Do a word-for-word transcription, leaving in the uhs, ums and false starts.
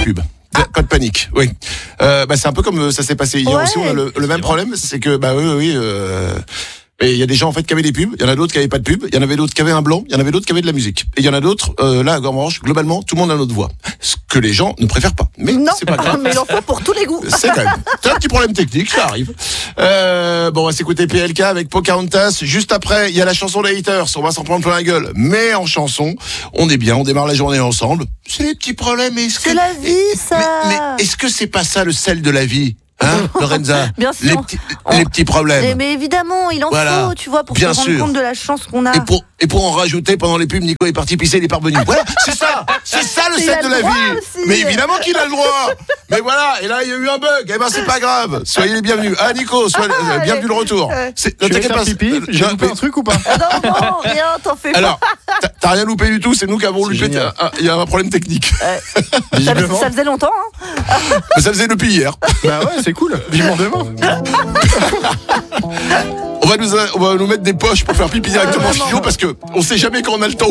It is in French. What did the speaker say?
pub. Ah. Pas de panique, oui. Euh, bah, c'est un peu comme ça s'est passé hier ouais. aussi. On a le, le même problème, c'est que bah oui, oui. Euh, et il y a des gens en fait qui avaient des pubs, il y en a d'autres qui avaient pas de pub, il y en avait d'autres qui avaient un blanc, il y en avait d'autres qui avaient de la musique. Et il y en a d'autres, euh, là à Gormanche, globalement, tout le monde a notre voix. Ce que les gens ne préfèrent pas. Mais non, c'est pas grave. mais il en faut pour tous les goûts. C'est quand même. C'est un petit problème technique, ça arrive. Euh, bon, on va s'écouter P L K avec Pocahontas. Juste après, il y a la chanson des haters. On va s'en prendre plein la gueule. Mais en chanson, on est bien, on démarre la journée ensemble. C'est les petits problèmes. Est-ce c'est que... la vie, ça. Mais, mais est-ce que c'est pas ça le sel de la vie? Hein, Lorenza? Bien sûr. Les petits, les petits problèmes. Mais, mais évidemment, il en voilà. faut, tu vois, pour bien se rendre sûr. compte de la chance qu'on a. Et pour, et pour en rajouter, pendant les pubs, Nico est parti pisser, il est parvenu. Voilà, c'est ça, c'est ça le sel de la vie. Aussi. Mais évidemment qu'il a le droit. Mais voilà, et là il y a eu un bug. Eh ben c'est pas grave. Soyez les bienvenus. Ah Nico, soyez Ah, euh, bienvenue le retour. euh, C'est, ne t'inquiète pas. Pipi, euh, j'ai loupé un truc ou pas? Non, non, rien, t'en fais pas. Alors, t'as, t'as rien loupé du tout. C'est nous qui avons loupé. Il y a un problème technique. Euh, ça, ça faisait longtemps. Hein. Mais ça faisait depuis hier. Bah ouais, c'est cool. Vivement demain. On va nous, on va nous mettre des poches pour faire pipi directement en studio parce que on sait jamais quand on a le temps.